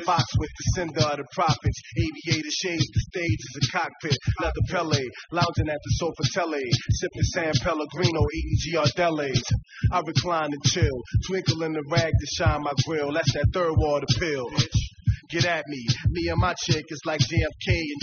box with the sender of the prophets. Aviator shades, the stage is a cockpit. Leather Pele, lounging at the sofa tele. Sipping San Pellegrino, eating Giardellis. I recline and chill, twinkle in the rag to shine my grill. That's that third water pill. Get at me. Me and my chick is like JFK and